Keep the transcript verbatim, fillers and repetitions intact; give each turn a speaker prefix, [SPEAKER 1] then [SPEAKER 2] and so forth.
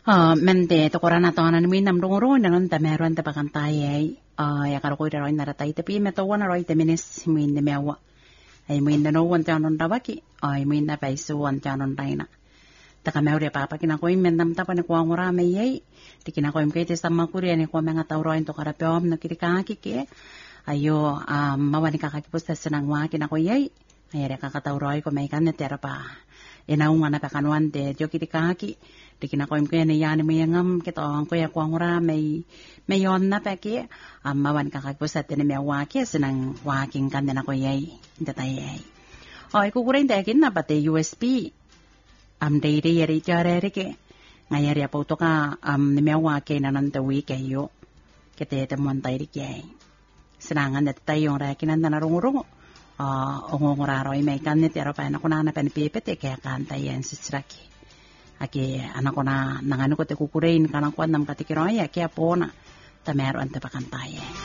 [SPEAKER 1] Uh, mente to korana to anan mi nam dunguro nanon ta meron ta pakantaye uh, ya karo ko ro inara tai te pi me to wana ro te minis mi ne mewa ai mi ne no wan ta non dabaki ai mi na paisu wan ta non taina ta ka meure papa kina ko men nam ta pa ne ko ngora me ye ti kina ko im ke te sama kuri ne ko menga ta ro into kara peom no kiri ka ki ke ayo um, mawani ka ka ki posta senang wa kina ko ye ai re ka ka ta ro ko me kan ne terapa ena ungana pa kanwan te jo kiri ka ki Dikina ko imke ne yani me ngam kita ang ko ya ko ngora me me yon na pa ki amma wan ka ka sa tene me wa ki senang walking kan na ko yai inta tai ai oi ku kuren ta kin na pate U S B am dei dei ri jare ri ke ngai ri pa to ka am ne me wa ke na nan ta wi ke yo ke te te mon tai ri ke senangan da tai yong ra kinan na rung rung a ngora roi me kan ne te ro pa na ko na na pen pe pe te ke kan tai en sisraki Ake anak ko na nangano ko te kukurein kanang kwan nam katikiro ay ake apona tamero ante pakantaye.